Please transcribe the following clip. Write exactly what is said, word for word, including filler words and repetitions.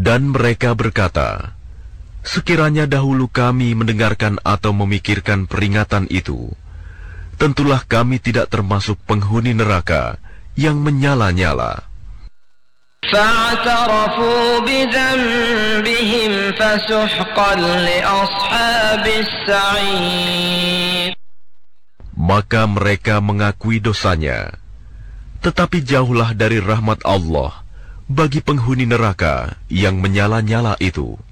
Dan mereka berkata, sekiranya dahulu kami mendengarkan atau memikirkan peringatan itu, tentulah kami tidak termasuk penghuni neraka yang menyala-nyala. فَاعْتَرَفُوا بِذَنبِهِمْ فَسُحْقًا لِأَصْحَابِ السَّعِيرِ. Maka mereka mengakui dosanya, tetapi jauhlah dari rahmat Allah bagi penghuni neraka yang menyala-nyala itu.